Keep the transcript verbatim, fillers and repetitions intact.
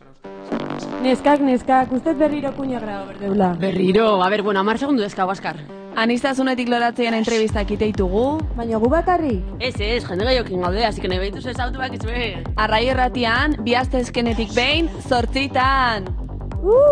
Neskak, neskak, ustez berriro kuña grado berdeula. Berriro, a ber, bueno, amar segundu dezkago askar. Anistazunetik loratzean entrevistak iteitugu. Baina gu bakarrik? Ez, ez, jende gaiokin gaude, así que nahi behituz ez autu bak izue. Arrai erratian, bi astezkenetik behin, zortzitan. Uh!